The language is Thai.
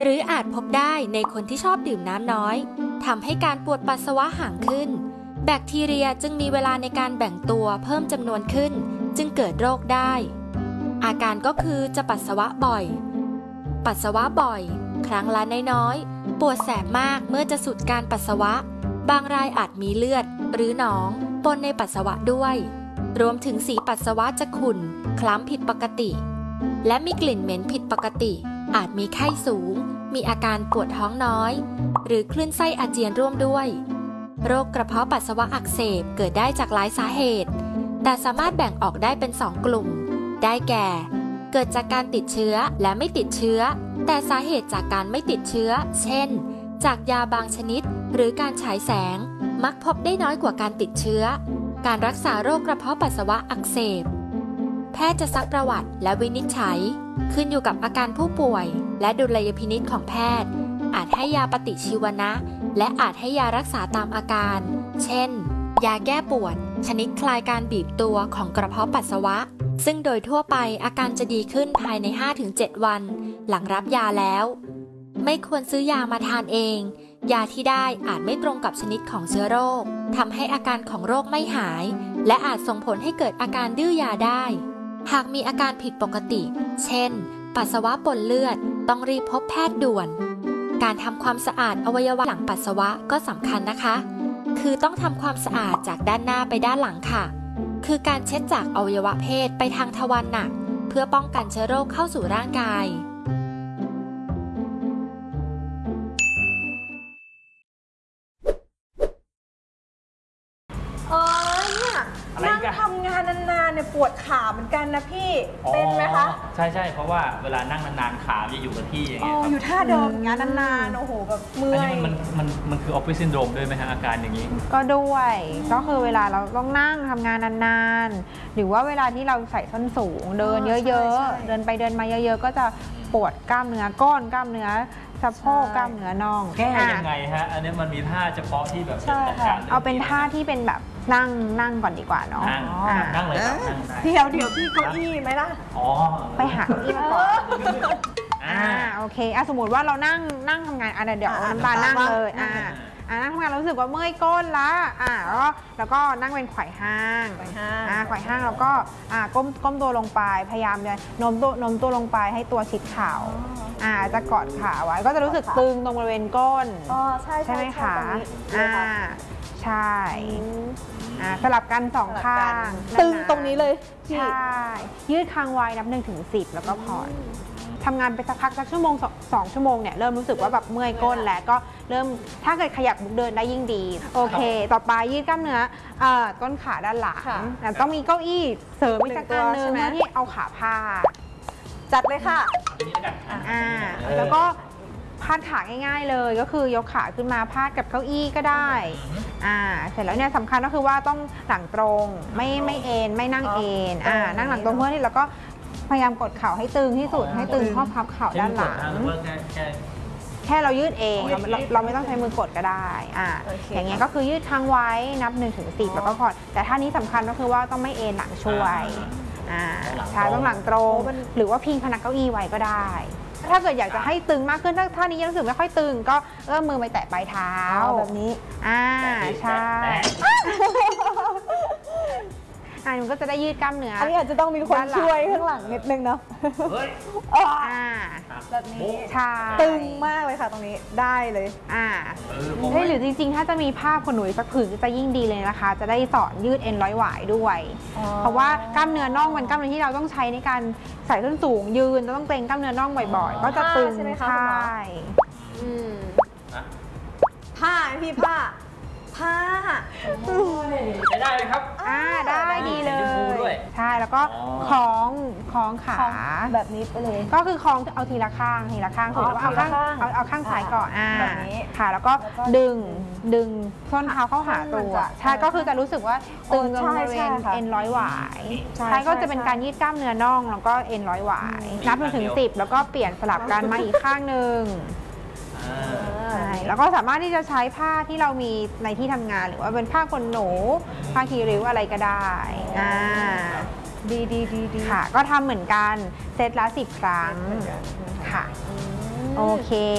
หรืออาจพบได้ในคนที่ชอบดื่มน้ำน้อยทำให้การปวดปัสสาวะห่างขึ้นแบคทีเรียจึงมีเวลาในการแบ่งตัวเพิ่มจำนวนขึ้นจึงเกิดโรคได้อาการก็คือจะปัสสาวะบ่อยปัสสาวะบ่อยครั้งละน้อยๆปวดแสบมากเมื่อจะสุดการปัสสาวะบางรายอาจมีเลือดหรือหนองปนในปัสสาวะด้วยรวมถึงสีปัสสาวะจะขุ่นคล้ำผิดปกติและมีกลิ่นเหม็นผิดปกติอาจมีไข้สูงมีอาการปวดท้องน้อยหรือคลื่นไส้อาเจียนร่วมด้วยโรคกระเพาะปัสสาวะอักเสบเกิดได้จากหลายสาเหตุแต่สามารถแบ่งออกได้เป็น2 กลุ่มได้แก่เกิดจากการติดเชื้อและไม่ติดเชื้อแต่สาเหตุจากการไม่ติดเชื้อเช่นจากยาบางชนิดหรือการฉายแสงมักพบได้น้อยกว่าการติดเชื้อการรักษาโรคกระเพาะปัสสาวะอักเสบแพทย์จะซักประวัติและวินิจฉัยขึ้นอยู่กับอาการผู้ป่วยและดุลยพินิจของแพทย์อาจให้ยาปฏิชีวนะและอาจให้ยารักษาตามอาการเช่นยาแก้ปวดชนิดคลายการบีบตัวของกระเพาะปัสสาวะซึ่งโดยทั่วไปอาการจะดีขึ้นภายใน 5-7 วันหลังรับยาแล้วไม่ควรซื้อยามาทานเองยาที่ได้อาจไม่ตรงกับชนิดของเชื้อโรคทำให้อาการของโรคไม่หายและอาจส่งผลให้เกิดอาการดื้อยาได้หากมีอาการผิดปกติเช่นปัสสาวะปนเลือดต้องรีบพบแพทย์ด่วนการทำความสะอาดอวัยวะหลังปัสสาวะก็สำคัญนะคะคือต้องทำความสะอาดจากด้านหน้าไปด้านหลังค่ะคือการเช็ดจากอวัยวะเพศไปทางทวารหนักเพื่อป้องกันเชื้อโรคเข้าสู่ร่างกายเนี่ยนั่งทำงานนานๆเนี่ยปวดขาเหมือนกันนะพี่เป็นไหมคะใช่เพราะว่าเวลานั่งนานๆขาจะอยู่กับที่อย่างเงี้ยอยู่ท่าเดิมอย่างนั้นนานๆโอ้โหแบบเมื่อยอันนี้มันคือออฟฟิศซินโดรมด้วยไหมฮะอาการอย่างนี้ก็ด้วยก็คือเวลาเราต้องนั่งทำงานนานๆหรือว่าเวลาที่เราใส่ส้นสูงเดินเยอะๆเดินไปเดินมาเยอะๆก็จะปวดกล้ามเนื้อก้นกล้ามเนื้อสะโพกกล้ามเนื้อน่องแก้ยังไงฮะอันนี้มันมีท่าเฉพาะที่แบบจัดการเอาเป็นท่าที่เป็นแบบนั่งก่อนดีกว่าเนาะนั่งเลยครับเดี๋ยวพี่เก้าอี้ไหมล่ะไปหาเก้าอี้มาก่อนโอเคสมมติว่าเรานั่งทำงานเดี๋ยวน้ำตานั่งเลยนั่งทำงานรู้สึกว่าเมื่อยก้นละแล้วก็นั่งเป็นไขว่ห้างแล้วก็ก้มตัวลงไปพยายามจะโน้มตัวลงไปให้ตัวชิดเข่าจะกอดขาไว้ก็จะรู้สึกตึงตรงบริเวณก้นใช่ไหมคะใช่สลับกัน2 ข้างตึงตรงนี้เลยใช่ยืดค้างไว้นับ1 ถึง 10แล้วก็ผ่อนทำงานไปสักพัก1 ชั่วโมง 2 ชั่วโมงเนี่ยเริ่มรู้สึกว่าแบบเมื่อยก้นแล้วก็เริ่มถ้าเกิดขยับเดินได้ยิ่งดีโอเคต่อไปยืดกล้ามเนื้อต้นขาด้านหลังต้องมีเก้าอี้เสริมอีกสักอันนึงเพื่อที่เอาขาพาดจัดเลยค่ะแล้วก็พาดขาง่ายๆเลยก็คือยกขาขึ้นมาพาดกับเก้าอี้ก็ได้เสร็จแล้วเนี่ยสำคัญก็คือว่าต้องหลังตรงไม่เอ็นไม่นั่งเอ็นนั่งหลังตรงเพื่อที่แล้วก็พยายามกดเข่าให้ตึงที่สุดให้ตึงข้อพับเข่าด้านหลังแค่เรายืดเองเราไม่ต้องใช้มือกดก็ได้อย่างเงี้ยก็คือยืดค้างไว้นับ1 ถึง 10แล้วก็ผ่อนแต่ท่านี้สำคัญก็คือว่าต้องไม่เอ็นหลังช่วยใช่ต้องหลังตรงหรือว่าพิงพนักเก้าอี้ไว้ก็ได้ถ้าเกิดอยากจะให้ตึงมากขึ้นท่านี้ยังรู้สึกไม่ค่อยตึงก็เอื้อมมือไปแตะปลายเท้าแบบนี้ใช่มันก็จะได้ยืดกล้ามเนื้ออันนี้อาจจะต้องมีคนช่วยข้างหลังนิดนึงเนาะแบบนี้ใช่ตึงมากเลยค่ะตรงนี้ได้เลยหรือจริงๆถ้าจะมีผ้าขนหนูสักผืนจะยิ่งดีเลยนะคะจะได้สอนยืดเอ็นร้อยหวายด้วยเพราะว่ากล้ามเนื้อน่องมันกล้ามเนื้อที่เราต้องใช้ในการใส่ส้นสูงยืนจะต้องเกร็งกล้ามเนื้อน่องบ่อยๆก็จะตึงใช่ไหมคะผ้าพี่ผ้าได้ไหมครับได้ดีเลยใช่แล้วก็คล้องขาแบบนี้ไปเลยก็คือคล้องเอาทีละข้างสมมติว่าเอาข้างซ้ายก่อนแบบนี้ค่ะแล้วก็ดึงส้นเท้าเข้าหาตัวใช่ก็คือจะรู้สึกว่าตึงตรงบริเวณเอ็นร้อยหวายใช่ก็จะเป็นการยืดกล้ามเนื้อน่องแล้วก็เอ็นร้อยหวายนับ1 ถึง 10แล้วก็เปลี่ยนสลับกันมาอีกข้างหนึ่งแล้วก็สามารถที่จะใช้ผ้าที่เรามีในที่ทำงานหรือว่าเป็นผ้าขนหนูผ้าคีริ้วอะไรก็ได้ดีค่ะก็ทำเหมือนกันเซตละ10 ครั้งค่ะโอเค